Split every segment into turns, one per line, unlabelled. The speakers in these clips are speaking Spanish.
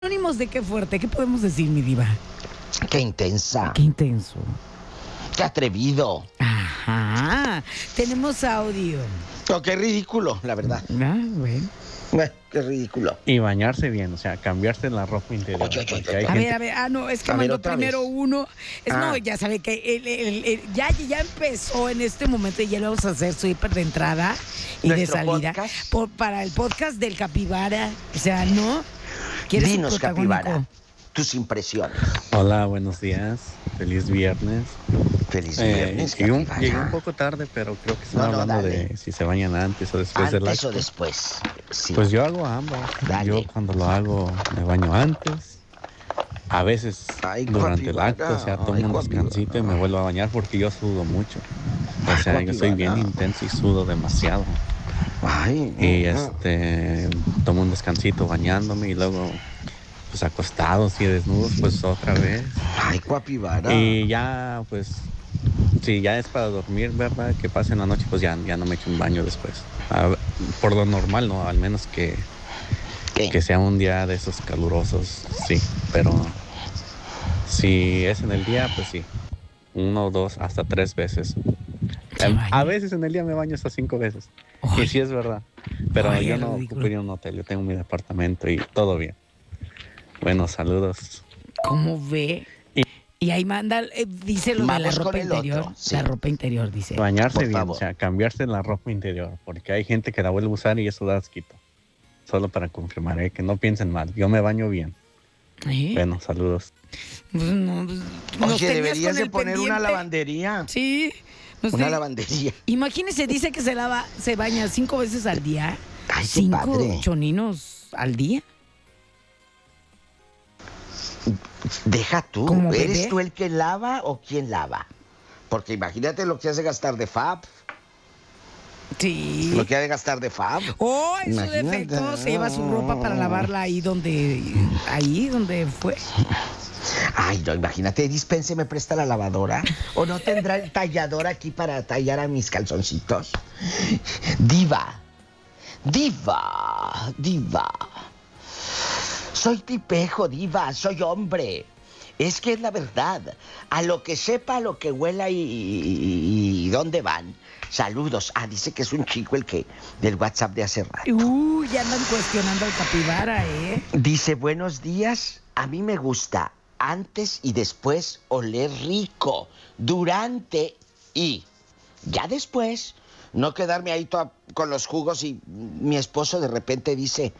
Anónimos de qué fuerte, ¿qué podemos decir, mi diva?
Qué intensa,
Qué intenso.
qué atrevido.
Ajá. Tenemos audio.
Oh, qué ridículo, la verdad.
Bueno.
Qué ridículo.
Y bañarse bien, o sea, cambiarse la ropa interior.
Oye,
Porque hay
A
gente...
ver. No, es que
A ver,
mandó
otra
primero
vez.
uno. No,
Ah.
ya sabe que ya empezó en este momento y ya lo vamos a hacer su hiper de entrada y de
¿Nuestro
salida.
podcast?
Para el podcast del Capibara. O sea, ¿no? ¿Quieres un
Dinos,
protagónico?
Capibara, tus impresiones.
Hola, buenos días. Feliz viernes.
Feliz viernes,
Llegué un
Capibara.
poco tarde, pero creo que están
No,
hablando
dale.
de si se bañan antes o después del
¿Antes
acto.
o después? Sí.
Pues yo hago ambas.
Dale.
Yo cuando lo hago me baño antes. A veces
Ay,
durante el
Capibara,
acto, o sea, tomo
ay,
un descansito y me vuelvo a bañar porque yo sudo mucho. O
Ay,
sea, yo soy bien
Capibara.
intenso y sudo demasiado.
Ay,
Y
no.
tomo un descansito bañándome y luego pues acostados y desnudos pues otra vez.
Ay, Capibara.
Y ya pues si ya es para dormir, ¿verdad? Que pase la noche, pues ya no me echo un baño después. Por lo normal, ¿no? Al menos que
¿Qué?
sea un día de esos calurosos, sí. Pero si es en el día, pues sí. 1, 2, hasta 3 veces.
Se
A
baña.
veces en el día me baño hasta 5 veces.
Ay.
Y sí es verdad. Pero
Ay,
yo
es
no
ridículo.
ocupo ir a un hotel, yo tengo mi departamento y todo bien. Bueno, saludos.
¿Cómo ve? Y ahí manda, dice lo de la
Vamos
ropa
con el
interior.
otro, sí.
La ropa interior, dice.
Bañarse
Por
bien,
favor.
o sea, cambiarse la ropa interior, porque hay gente que la vuelve a usar y eso da asquito. Solo para confirmar, que no piensen mal, yo me baño bien.
¿Eh?
Bueno, saludos.
Pues no, pues, nos
Oye,
tenías
deberías
con
de
el
poner una
pendiente.
lavandería.
Sí.
Una lavandería.
Imagínese, dice que se baña 5 veces al día.
Ay, qué
5
padre.
choninos al día.
Deja tú.
¿Como
¿Eres
bebé?
tú el que lava o quién lava? Porque imagínate lo que hace gastar de Fab.
Sí.
Lo que ha de gastar de Fab.
Oh, en su
Imagínate.
defecto se lleva su ropa para lavarla ahí donde fue.
Ay, no, imagínate, Dispense me presta la lavadora. ¿O no tendrá el tallador aquí para tallar a mis calzoncitos? Diva. Diva. Diva. Soy tipejo, diva, soy hombre. Es que es la verdad. A lo que sepa, a lo que huela y dónde van. Saludos. Ah, dice que es un chico el que del WhatsApp de hace rato.
Ya andan cuestionando al Capibara, ¿eh?
Dice, buenos días, a mí me gusta antes y después oler rico, durante y ya después no quedarme ahí con los jugos y mi esposo de repente dice,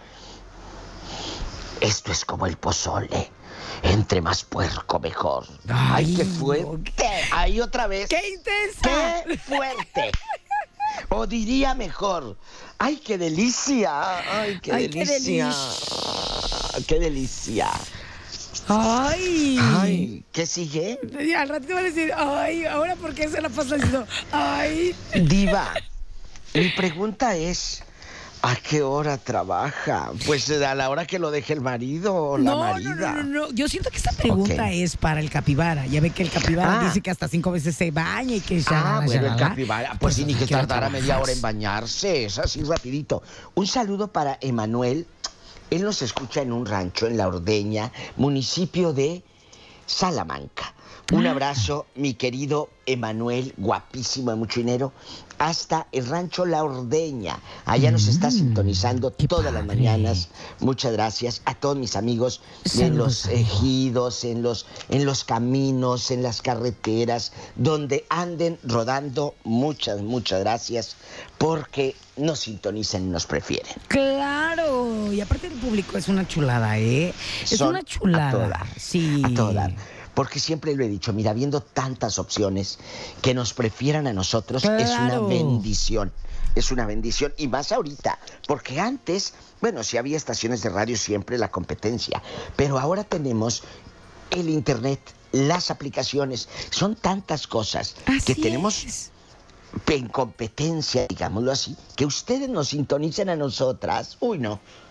esto es como el pozole, entre más puerco mejor. Ay, qué
Ay,
fuerte. Ahí otra vez.
¡Qué intensa!
¡Qué fuerte! O diría mejor, ¡ay, qué delicia! ¡Ay, qué
Ay, qué
delicia! ¡Qué delicia!
¡Ay!
Ay, ¿qué sigue?
Y al ratito van a decir, ay, ahora por qué se la pasa diciendo, ay.
Diva, mi pregunta es, ¿a qué hora trabaja? Pues a la hora que lo deje el marido o la marida.
No. Yo siento que esta pregunta
Ok.
es para el Capibara. Ya ve que el Capibara
Ah.
dice que hasta 5 veces se baña y que
Ah, bueno, el
shalala.
capibara, pues sí, ni que
¿a qué hora
tardara media hora
trabajas?
en bañarse, es así rapidito. Un saludo para Emanuel, él nos escucha en un rancho en La Ordeña, municipio de Salamanca. Un abrazo, mi querido Emanuel, guapísimo de mucho dinero, hasta el rancho La Ordeña. Allá nos está sintonizando
qué
todas las
padre.
mañanas. Muchas gracias a todos mis amigos en
Saludos,
los
amigo.
ejidos, en los caminos, en las carreteras, donde anden rodando. Muchas gracias, porque nos sintonizan y nos prefieren.
Claro, y aparte el público es una chulada, ¿eh? Es
Son
una chulada.
a todo dar,
Sí.
a todo dar. Porque siempre lo he dicho, mira, viendo tantas opciones, que nos prefieran a nosotros es una
Claro.
bendición. Es una bendición, y más ahorita, porque antes, bueno, sí había estaciones de radio siempre, la competencia, pero ahora tenemos el internet, las aplicaciones, son tantas cosas que
Así
tenemos
es.
en competencia, digámoslo así, que ustedes nos sintonicen a nosotras. Uy, no,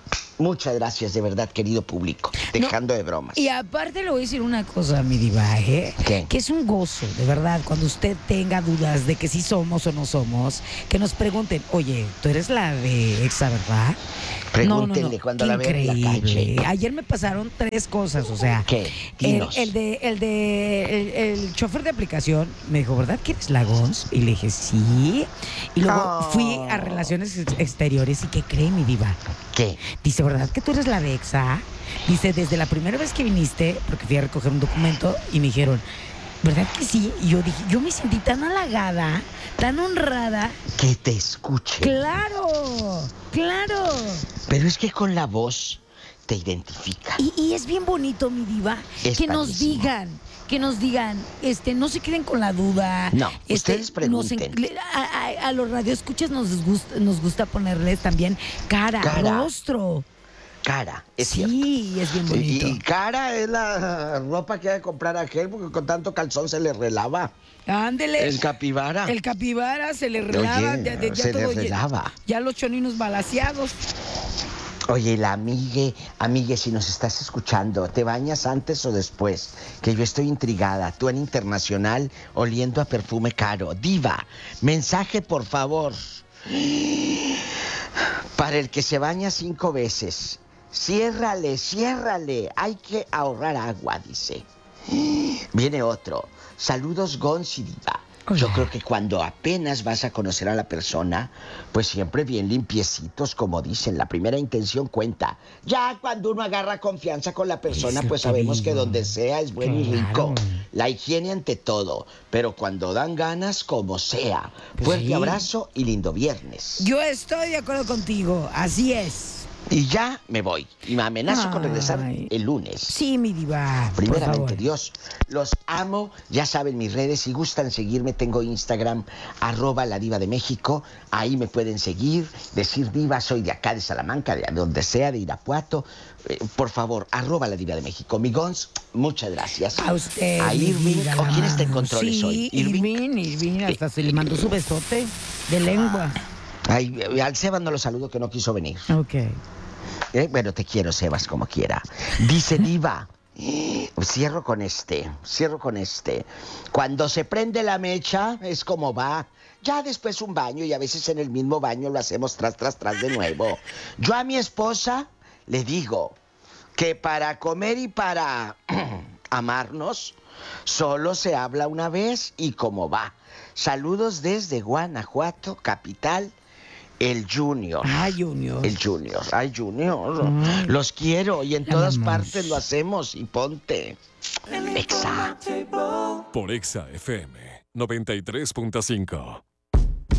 Muchas gracias, de verdad, querido público. Dejando de bromas.
Y aparte le voy a decir una cosa, mi diva,
¿Qué?
que es un gozo, de verdad, cuando usted tenga dudas de que sí somos o no somos, que nos pregunten, oye, tú eres la de Exa, ¿verdad?
Pregúntenle cuando
qué
la vean en la
increíble.
calle.
Ayer me pasaron 3 cosas, o sea,
¿Qué? Dinos.
el chofer de aplicación me dijo, ¿verdad que eres la Gons? Y le dije, sí. Y luego fui a Relaciones Exteriores y ¿qué cree, mi diva?
¿Qué?
Dice, ¿verdad que tú eres la de Exa? Dice, desde la primera vez que viniste, porque fui a recoger un documento y me dijeron, ¿verdad que sí? Y yo dije, yo me sentí tan halagada, tan honrada.
Que te escuche.
¡Claro! ¡Claro!
Pero es que con la voz te identifica.
Y es bien bonito, mi diva,
Es
que nos
padrísimo.
digan, no se queden con la duda.
No, ustedes pregunten.
A los radioescuchas nos gusta ponerles también cara, rostro.
Cara, es cierto.
Sí, es bien bonito.
Y cara es la ropa que ha de comprar aquel, porque con tanto calzón se le relava.
Ándele.
El capibara.
El capibara se le relava.
Oye, se le relava.
Ya los choninos balaseados.
Oye, la amigue, si nos estás escuchando, ¿te bañas antes o después? Que yo estoy intrigada. Tú en Internacional oliendo a perfume caro. Diva, mensaje por favor. Para el que se baña 5 veces. Ciérrale. Hay que ahorrar agua, dice. Viene otro. Saludos, Gonz y Diva.
Hola.
Yo creo que cuando apenas vas a conocer a la persona, pues siempre bien limpiecitos, como dicen, la primera intención cuenta. Ya cuando uno agarra confianza con la persona,
Eso
pues
te
sabemos
digo.
que donde sea es bueno y
Claro.
rico. La higiene ante todo, pero cuando dan ganas, como sea.
Pues
Fuerte
sí.
abrazo y lindo viernes.
Yo estoy de acuerdo contigo, así es.
Y ya me voy. Y me amenazo con regresar
Ay.
el lunes.
Sí, mi diva. por
Primeramente,
favor.
Dios, los amo. Ya saben mis redes. Si gustan seguirme, tengo Instagram, @ladivademéxico. Ahí me pueden seguir. Decir Diva, soy de acá, de Salamanca, de donde sea, de Irapuato. Por favor, @ladivademéxico. Mi Gonz, muchas gracias.
A usted.
A
mi
Irving.
vida,
¿O
la
quién está en
mano.
controles
Sí,
hoy?
Irving, hasta se le mandó su besote de lengua.
Ay, al Sebas no lo saludo, que no quiso venir.
Ok.
Bueno, te quiero, Sebas, como quiera. Dice Diva. Cierro con este. Cuando se prende la mecha, es como va. Ya después un baño, y a veces en el mismo baño lo hacemos tras de nuevo. Yo a mi esposa le digo que para comer y para amarnos, solo se habla una vez y como va. Saludos desde Guanajuato, capital. El Junior.
Ay, Junior.
El Junior. Ay, Junior.
Ay.
Los quiero y en
La
todas
amamos.
partes lo hacemos. Y ponte. Exa.
Por Exa FM 93.5.